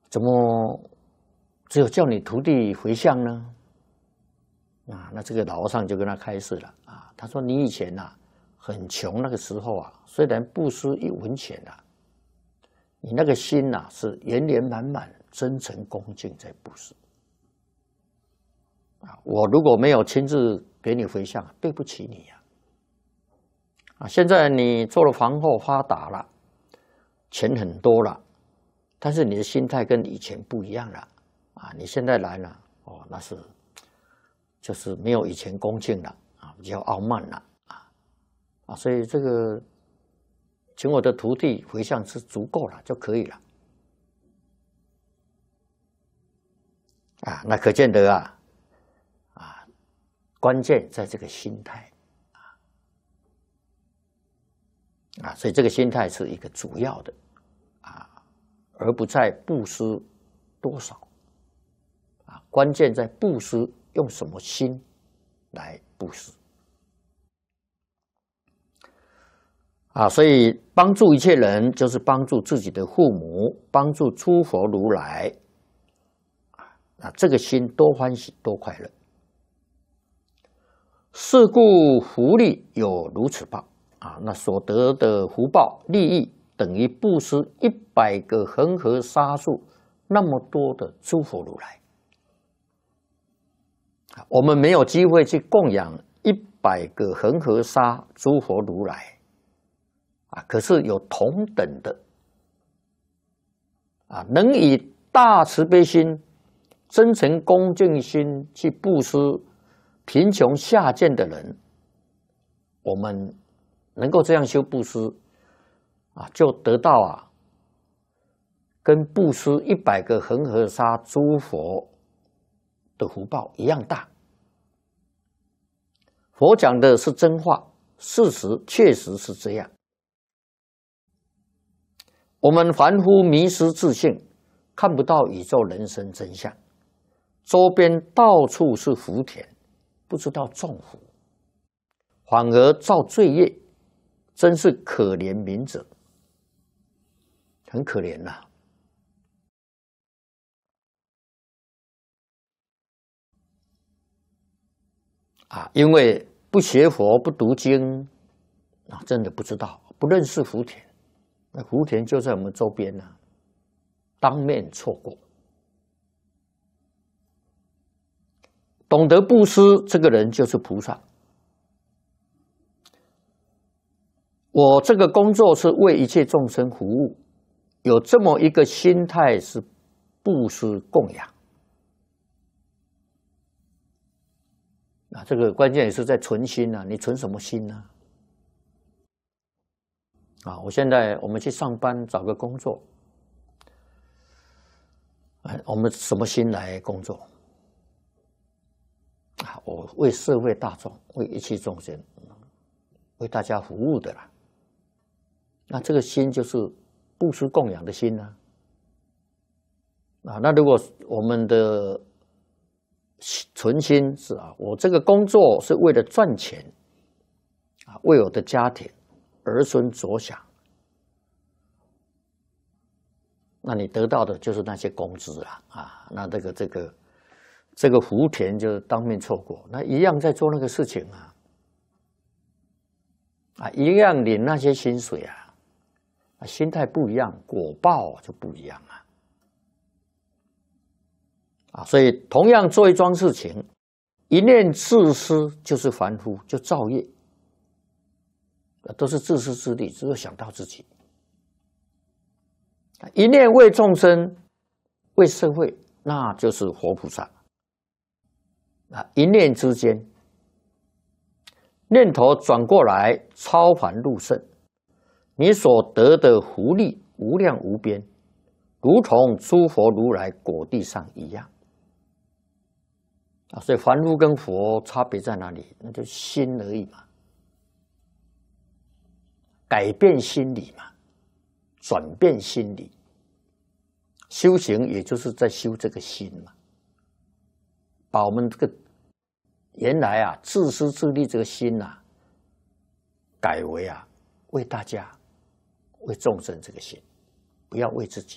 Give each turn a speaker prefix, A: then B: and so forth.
A: 怎么只有叫你徒弟回向呢？那这个老和尚就跟他开示了啊，他说你以前很穷那个时候虽然布施1文钱你那个心是圆圆满满、真诚恭敬在布施我如果没有亲自给你回向，对不起你现在你做了皇后发达了，钱很多了，但是你的心态跟以前不一样了你现在来了那是就是没有以前恭敬了比较傲慢了所以这个请我的徒弟回向是足够了就可以了那可见得关键在这个心态所以这个心态是一个主要的而不在布施多少关键在布施用什么心来布施所以帮助一切人就是帮助自己的父母，帮助诸佛如来这个心多欢喜多快乐。是故福利有如此报那所得的福报利益等于布施100个恒河沙数那么多的诸佛如来。我们没有机会去供养100个恒河沙诸佛如来可是有同等的能以大慈悲心、真诚恭敬心去布施贫穷下贱的人，我们能够这样修布施就得到跟布施100个恒河沙诸佛的福报一样大。佛讲的是真话，事实确实是这样。我们凡夫迷失自性，看不到宇宙人生真相，周边到处是福田，不知道种福，反而造罪业，真是可怜悯者，很可怜因为不学佛不读经真的不知道，不认识福田，那福田就在我们周边当面错过。懂得布施这个人就是菩萨。我这个工作是为一切众生服务，有这么一个心态是布施供养这个关键也是在存心你存什么心呢？我现在我们去上班找个工作，我们什么心来工作？我为社会大众，为一切众生，为大家服务的啦。那这个心就是布施供养的心那如果我们的存心是我这个工作是为了赚钱为我的家庭儿孙着想，那你得到的就是那些工资那这个福田就当面错过，那一样在做那个事情一样领那些薪水心态不一样，果报就不一样所以同样做一桩事情，一念自私就是凡夫，就造业，都是自私自利，只有想到自己。一念为众生，为社会，那就是活菩萨。一念之间，念头转过来，超凡入圣，你所得的福利无量无边，如同诸佛如来果地上一样。所以凡夫跟佛差别在哪里？那就心而已嘛，改变心理嘛，转变心理，修行也就是在修这个心嘛，把我们这个原来自私自利这个心改为为大家、为众生这个心，不要为自己。